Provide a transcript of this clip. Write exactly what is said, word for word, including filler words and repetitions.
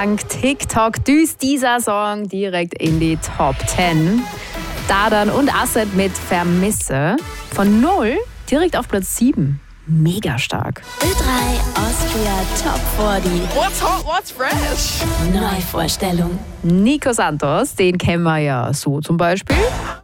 Dank TikTok düst dieser Song direkt in die Top zehn. Dardan und Asset mit Vermisse. Von null direkt auf Platz sieben. Mega stark. Ö drei Austria Top vierzig. What's hot, what's fresh? Neuvorstellung. Nico Santos, den kennen wir ja so zum Beispiel.